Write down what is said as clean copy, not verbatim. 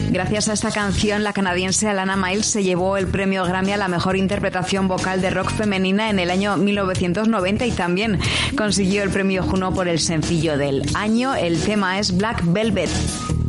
Gracias a esta canción, la canadiense Alana Miles se llevó el premio Grammy a la mejor interpretación vocal de rock femenina en el año 1990 y también consiguió el premio Juno por el sencillo del año. El tema es Black Velvet.